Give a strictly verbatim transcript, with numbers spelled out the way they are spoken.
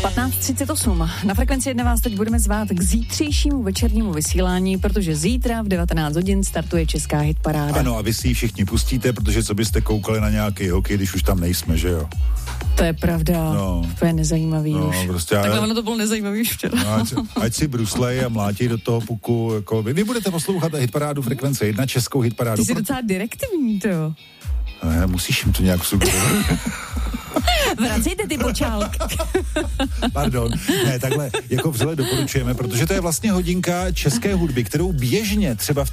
patnáct třicet osm. Na Frekvenci jedna vás teď budeme zvát k zítřejšímu večernímu vysílání, protože zítra v devatenáct hodin startuje Česká hitparáda. Ano, a vy si ji všichni pustíte, protože co byste koukali na nějaký hokej, když už tam nejsme, že jo? To je pravda, no. To je nezajímavý no, už. Prostě, Takhle ale... ono to bylo nezajímavý už včera. No, ať, ať si bruslej a mlátí do toho puku. Jako, vy budete poslouchat hitparádu Frekvence jedna, českou hitparádu. Ty jsi docela direktivní, to jo. Ne, musíš jim to nějak sugerovat. Vracejte ty počálky. Pardon, ne, takhle jako vřele doporučujeme, protože to je vlastně hodinka české hudby, kterou běžně třeba v